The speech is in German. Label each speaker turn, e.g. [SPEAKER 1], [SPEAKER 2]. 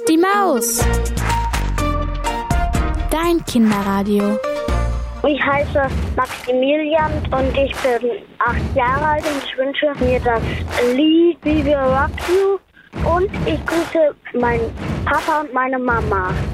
[SPEAKER 1] die Maus. Dein Kinderradio.
[SPEAKER 2] Ich heiße Maximilian und ich bin 8 Jahre alt und ich wünsche mir das Lied We Will Rock You und ich grüße meinen Papa und meine Mama.